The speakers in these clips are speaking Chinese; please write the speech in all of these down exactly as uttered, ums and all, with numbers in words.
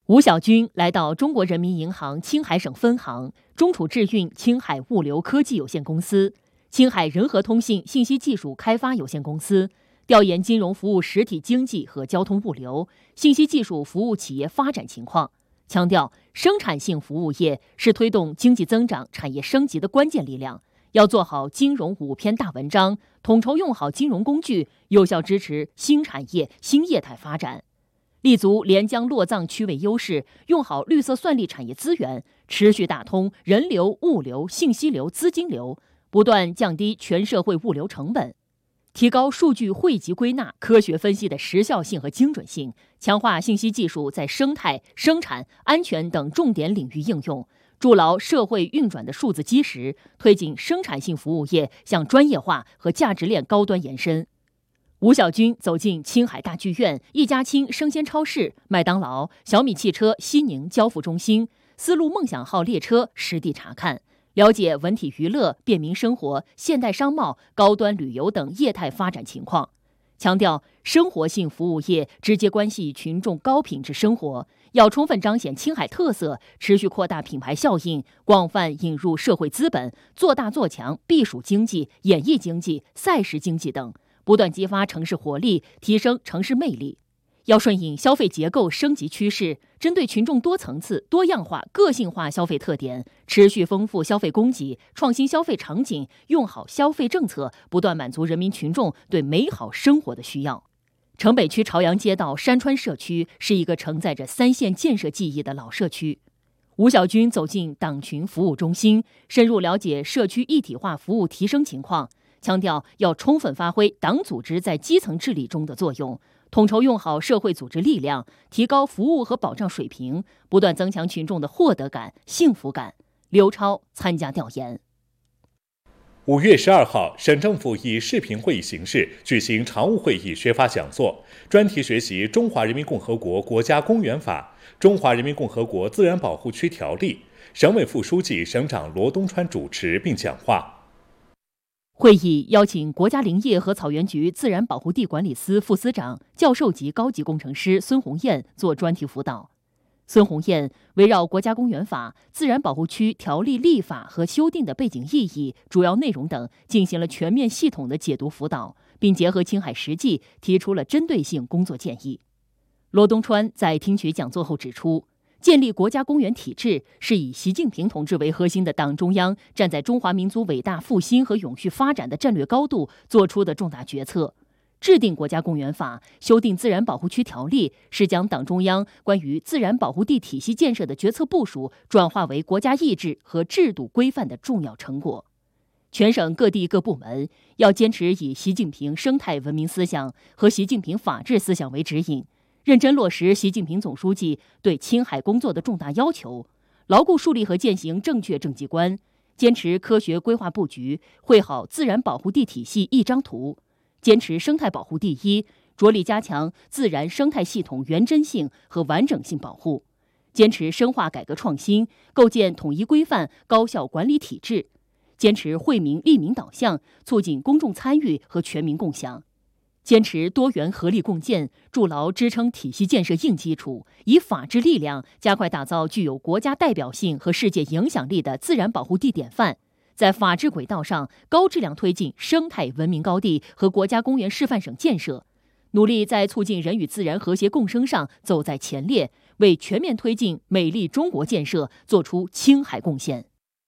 吴小军来到中国人民银行青海省分行、中储智运青海物流科技有限公司、青海仁和通信信息技术开发有限公司，调研金融服务实体经济和交通物流、信息技术服务企业发展情况，强调生产性服务业是推动经济增长、产业升级的关键力量，要做好金融五篇大文章，统筹用好金融工具，有效支持新产业、新业态发展。立足连江洛藏区位优势，用好绿色算力产业资源，持续打通人流、物流、信息流、资金流，不断降低全社会物流成本，提高数据汇集归纳、科学分析的时效性和精准性，强化信息技术在生态、生产、安全等重点领域应用，筑牢社会运转的数字基石，推进生产性服务业向专业化和价值链高端延伸。吴小军走进青海大剧院、一家亲生鲜超市、麦当劳、小米汽车西宁交付中心、丝路梦想号列车实地查看，了解文体娱乐、便民生活、现代商贸、高端旅游等业态发展情况，强调生活性服务业直接关系群众高品质生活，要充分彰显青海特色，持续扩大品牌效应，广泛引入社会资本，做大做强避暑经济、演艺经济、赛事经济等，不断激发城市活力，提升城市魅力。要顺应消费结构升级趋势，针对群众多层次、多样化、个性化消费特点，持续丰富消费供给，创新消费场景，用好消费政策，不断满足人民群众对美好生活的需要。城北区朝阳街道山川社区是一个承载着三线建设记忆的老社区。吴小军走进党群服务中心，深入了解社区一体化服务提升情况，强调要充分发挥党组织在基层治理中的作用，统筹用好社会组织力量，提高服务和保障水平，不断增强群众的获得感、幸福感。刘超参加调研。 五月十二号，省政府以视频会议形式举行常务会议学法讲座，专题学习《中华人民共和国国家公园法》《中华人民共和国自然保护区条例》。省委副书记、省长罗东川主持并讲话。 会议邀请国家林业和草原局自然保护地管理司副司长、教授级高级工程师孙红艳做专题辅导。孙红艳围绕国家公园法、自然保护区条例立法和修订的背景意义、主要内容等，进行了全面系统的解读辅导，并结合青海实际提出了针对性工作建议。罗东川在听取讲座后指出，建立国家公园体制是以习近平同志为核心的党中央站在中华民族伟大复兴和永续发展的战略高度做出的重大决策。制定国家公园法、修订自然保护区条例，是将党中央关于自然保护地体系建设的决策部署转化为国家意志和制度规范的重要成果。全省各地各部门要坚持以习近平生态文明思想和习近平法治思想为指引，认真落实习近平总书记对青海工作的重大要求，牢固树立和践行正确政绩观，坚持科学规划布局，绘好自然保护地体系一张图，坚持生态保护第一，着力加强自然生态系统原真性和完整性保护，坚持深化改革创新，构建统一规范、高效管理体制，坚持惠民利民导向，促进公众参与和全民共享，坚持多元合力共建，筑牢支撑体系建设硬基础，以法治力量加快打造具有国家代表性和世界影响力的自然保护地典范，在法治轨道上高质量推进生态文明高地和国家公园示范省建设，努力在促进人与自然和谐共生上走在前列，为全面推进美丽中国建设做出青海贡献。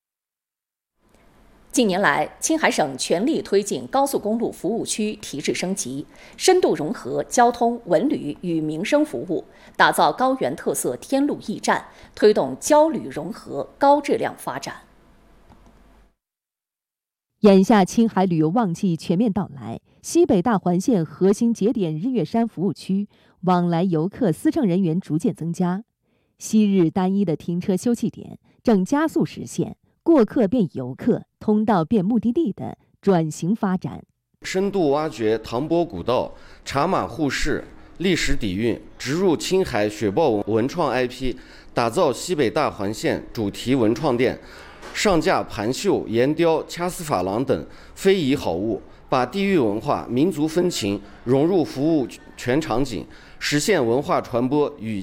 近年来，青海省全力推进高速公路服务区提质升级，深度融合交通、文旅与民生服务，打造高原特色天路驿站，推动交旅融合高质量发展。 眼下青海旅游旺季全面到来，西北大环线核心节点日月山服务区往来游客司乘人员逐渐增加，昔日单一的停车休憩点正加速实现过客变游客、通道变目的地的转型发展。 深度挖掘唐波古道、茶马互市、历史底蕴，植入青海雪豹文创 I P， 打造西北大环线主题文创店，上架盘绣、岩雕、掐丝珐琅等非遗好物，把地域文化、民族风情融入服务全场景，实现文化传播与